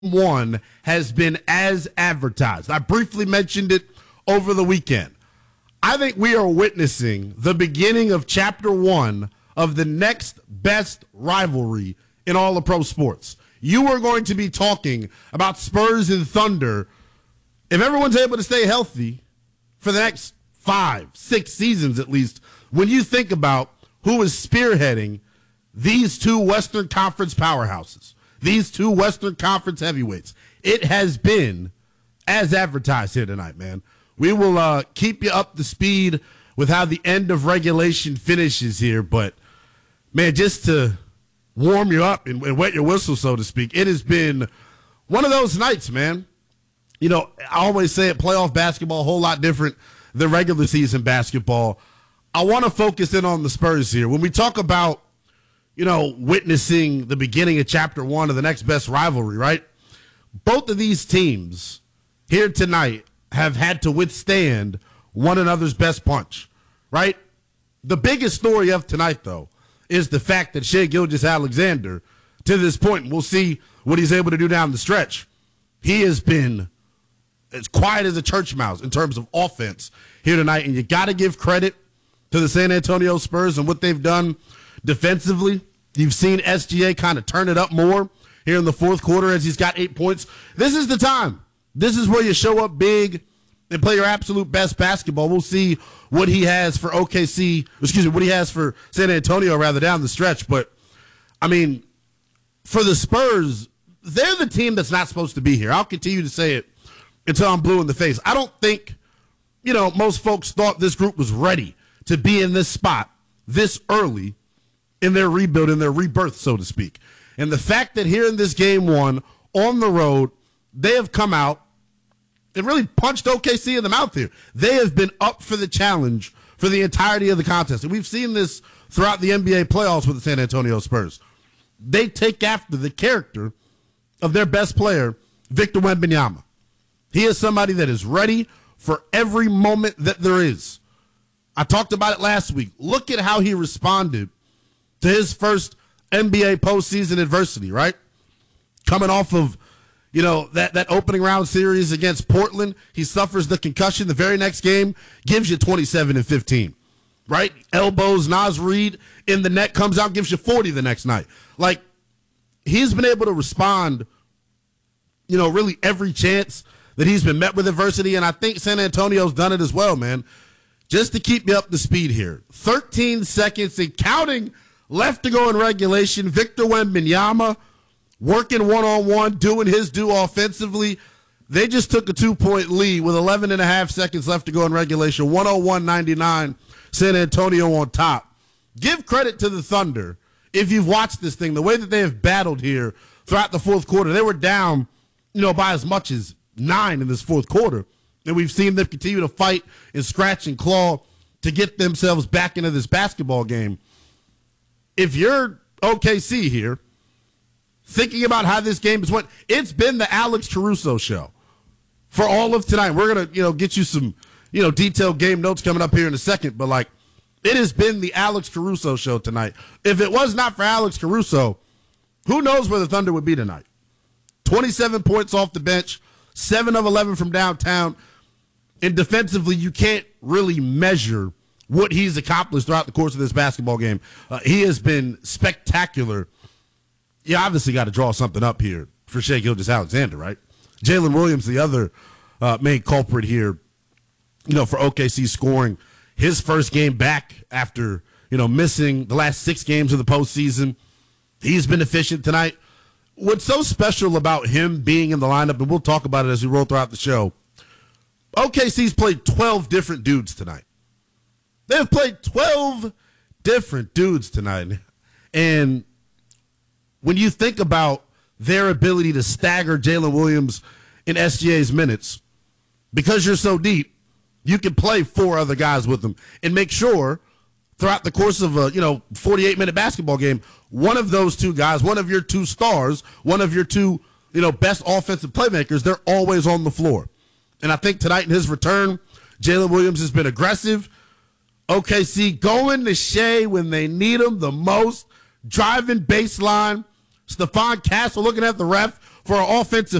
one has been as advertised. I briefly mentioned it over the weekend. I think we are witnessing the beginning of chapter one of the next best rivalry in all of pro sports. You are going to be talking about Spurs and Thunder if everyone's able to stay healthy for the next 5-6 seasons at least. When you think about who is spearheading these two Western Conference powerhouses, these two Western Conference heavyweights, it has been as advertised here tonight, man. We will keep you up to speed with how the end of regulation finishes here. But, man, just to warm you up and wet your whistle, so to speak, it has been one of those nights, man. You know, I always say it, playoff basketball, a whole lot different than regular season basketball. I want to focus in on the Spurs here. When we talk about, you know, witnessing the beginning of chapter one of the next best rivalry, right? Both of these teams here tonight have had to withstand one another's best punch, right? The biggest story of tonight, though, is the fact that Shai Gilgeous-Alexander, to this point, we'll see what he's able to do down the stretch. He has been as quiet as a church mouse in terms of offense here tonight, and you got to give credit to the San Antonio Spurs and what they've done defensively. You've seen SGA kind of turn it up more here in the fourth quarter as he's got 8 points. This is the time. This is where you show up big and play your absolute best basketball. We'll see what he has for what he has for San Antonio rather down the stretch. But, I mean, for the Spurs, they're the team that's not supposed to be here. I'll continue to say it until I'm blue in the face. I don't think, you know, most folks thought this group was ready to be in this spot this early in their rebuild, in their rebirth, so to speak. And the fact that here in this game one, on the road, they have come out and really punched OKC in the mouth here. They have been up for the challenge for the entirety of the contest. And we've seen this throughout the NBA playoffs with the San Antonio Spurs. They take after the character of their best player, Victor Wembanyama. He is somebody that is ready for every moment that there is. I talked about it last week. Look at how he responded to his first NBA postseason adversity, right? Coming off of, you know, that opening round series against Portland, he suffers the concussion. The very next game gives you 27 and 15, right? Elbows Naz Reid in the net, comes out, gives you 40 the next night. Like, he's been able to respond, you know, really every chance that he's been met with adversity, and I think San Antonio's done it as well, man. Just to keep you up to speed here, 13 seconds and counting left to go in regulation. Victor Wembanyama working one-on-one, doing his due offensively. They just took a 2-point lead with 11 and a half seconds left to go in regulation. 101-99, San Antonio on top. Give credit to the Thunder if you've watched this thing, the way that they have battled here throughout the fourth quarter. They were down, you know, by as much as 9 in this fourth quarter. And we've seen them continue to fight and scratch and claw to get themselves back into this basketball game. If you're OKC here, thinking about how this game has went, it's been the Alex Caruso show for all of tonight. We're going to, you know, get you some, you know, detailed game notes coming up here in a second. But, like, it has been the Alex Caruso show tonight. If it was not for Alex Caruso, who knows where the Thunder would be tonight? 27 points off the bench, 7 of 11 from downtown. And defensively, you can't really measure what he's accomplished throughout the course of this basketball game. He has been spectacular. You obviously got to draw something up here for Shai Gilgeous-Alexander, right? Jalen Williams, the other main culprit here, you know, for OKC scoring his first game back after, you know, missing the last 6 games of the postseason. He's been efficient tonight. What's so special about him being in the lineup, and we'll talk about it as we roll throughout the show, OKC's played 12 different dudes tonight. They've played 12 different dudes tonight. And when you think about their ability to stagger Jalen Williams in SGA's minutes, because you're so deep, you can play 4 other guys with them and make sure throughout the course of a 48-minute basketball game, one of those 2 guys, one of your 2 stars, one of your 2 best offensive playmakers, they're always on the floor. And I think tonight in his return, Jalen Williams has been aggressive. OKC going to Shai when they need him the most, driving baseline. Stephon Castle looking at the ref, for an offensive